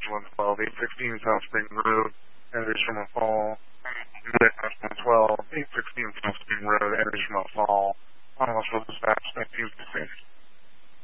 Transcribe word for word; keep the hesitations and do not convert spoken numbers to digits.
one twelve, eight sixteen South Spring Road, enters from a fall. Midwest one twelve, eight sixteen South Spring Road, enters from a fall. Honolulu Dispatch, thank you.